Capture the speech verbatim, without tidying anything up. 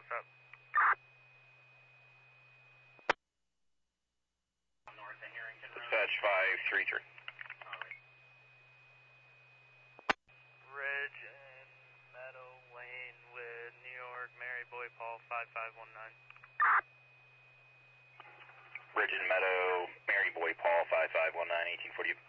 what's up? Dispatch five three three. Ridge and Meadow Lane with New York, Mary Boy Paul five five one nine. Ridge and Meadow, Mary Boy Paul five five one nine, eighteen forty.